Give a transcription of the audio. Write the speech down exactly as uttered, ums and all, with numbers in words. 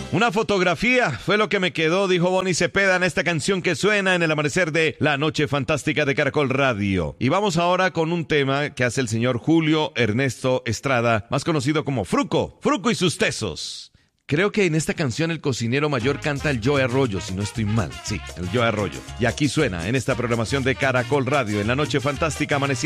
Una fotografía fue lo que me quedó, dijo Bonnie Cepeda en esta canción que suena en el amanecer de La Noche Fantástica de Caracol Radio. Y vamos ahora con un tema que hace el señor Julio Ernesto Estrada, más conocido como Fruco, Fruco y sus tesos. Creo que en esta canción el cocinero mayor canta el Joe Arroyo, si no estoy mal. Sí, el Joe Arroyo. Y aquí suena en esta programación de Caracol Radio, en La Noche Fantástica, amaneciendo